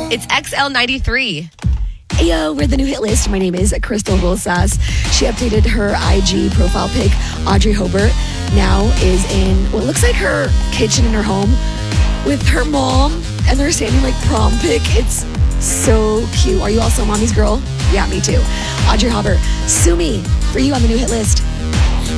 It's XL93. Ayo, we're the new hit list. My name is Crystal Rosas. She updated her IG profile pic. Audrey Hobart now is in what looks like her kitchen in her home with her mom, and they're standing like prom pic. It's so cute. Are you also a mommy's girl? Yeah, me too. Audrey Hobart, Sue Me, for you on the new hit list.